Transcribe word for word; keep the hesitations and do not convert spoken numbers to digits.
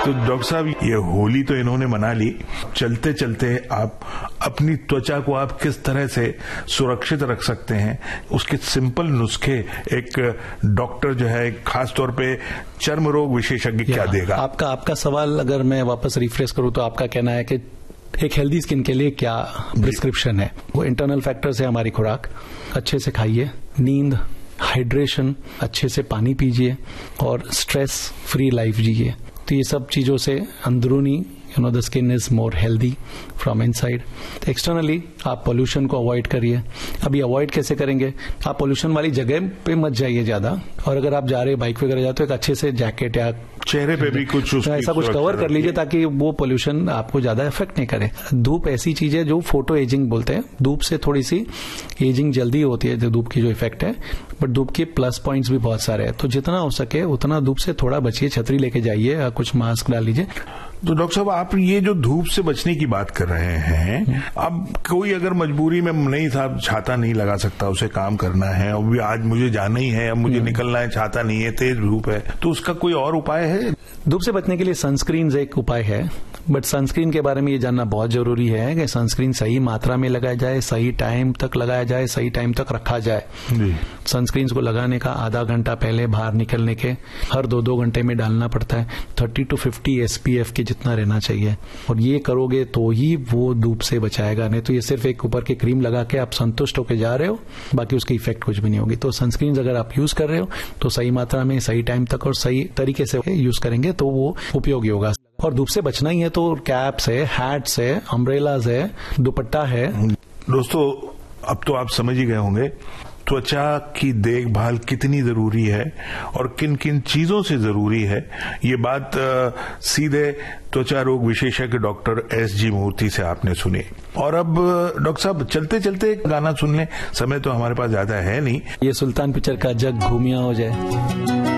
तो डॉक्टर साहब, ये होली तो इन्होंने मना ली, चलते चलते आप अपनी त्वचा को आप किस तरह से सुरक्षित रख सकते हैं, उसके सिंपल नुस्खे एक डॉक्टर जो है खास तौर पे चर्म रोग विशेषज्ञ क्या देगा? आपका आपका सवाल अगर मैं वापस रिफ्रेश करूं तो आपका कहना है कि एक हेल्दी स्किन के लिए क्या प्रिस्क्रिप्शन है? वो इंटरनल फैक्टर्स है हमारी खुराक, अच्छे से खाइए, नींद, हाइड्रेशन, अच्छे से पानी पीजिए और स्ट्रेस फ्री लाइफ जिए। तो ये सब चीजों से अंदरूनी you know the skin is more healthy from inside. Externally आप पोल्यूशन को अवॉइड करिए। अभी अवॉइड कैसे करेंगे? आप पोल्यूशन वाली जगह पे मत जाइए ज्यादा, और अगर आप जा रहे बाइक वगैरह जाते हो एक अच्छे से जैकेट या चेहरे पे भी कुछ ऐसा कुछ कवर कर लीजिए ताकि वो पोल्यूशन आपको ज्यादा इफेक्ट नहीं करे। धूप ऐसी चीज है जो फोटो एजिंग बोलते हैं, धूप से थोड़ी सी एजिंग जल्दी होती है, जो धूप की जो इफेक्ट है, बट धूप के प्लस पॉइंट्स भी बहुत सारे हैं। तो जितना हो सके उतना धूप से थोड़ा बचिए, छतरी लेके जाइए या कुछ मास्क डाल लीजिए। तो डॉक्टर साहब, आप ये जो धूप से बचने की बात कर रहे हैं, अब कोई अगर मजबूरी में नहीं साहब छाता नहीं लगा सकता, उसे काम करना है, अब आज मुझे जाना ही है, अब मुझे निकलना है, छाता नहीं है, तेज धूप है, तो उसका कोई और उपाय है? धूप से बचने के लिए सनस्क्रीन एक उपाय है, बट सनस्क्रीन के बारे में ये जानना बहुत जरूरी है कि सनस्क्रीन सही मात्रा में लगाया जाए, सही टाइम तक लगाया जाए, सही टाइम तक रखा जाए। सनस्क्रीन को लगाने का आधा घंटा पहले बाहर निकलने के हर दो दो घंटे में डालना पड़ता है। थर्टी टू फिफ्टी एसपीएफ के जितना रहना चाहिए, और ये करोगे तो ही वो धूप से बचाएगा, नहीं तो ये सिर्फ एक ऊपर के क्रीम लगा के आप संतुष्ट होकर जा रहे हो, बाकी उसकी इफेक्ट कुछ भी नहीं होगी। तो सनस्क्रीन अगर आप यूज कर रहे हो तो सही मात्रा में, सही टाइम तक और सही तरीके से यूज करेंगे तो वो उपयोगी होगा। और धूप से बचना ही है तो कैप्स है, हैट्स है, अम्ब्रेलाज है, दुपट्टा है। दोस्तों, अब तो आप समझ ही गए होंगे त्वचा की देखभाल कितनी जरूरी है और किन किन चीजों से जरूरी है। ये बात आ, सीधे त्वचा रोग विशेषज्ञ डॉक्टर एस जी मूर्ति से आपने सुनी। और अब डॉक्टर साहब, चलते चलते गाना सुन लें, समय तो हमारे पास ज्यादा है नहीं। ये सुल्तान पिक्चर का जग घूमिया हो जाए।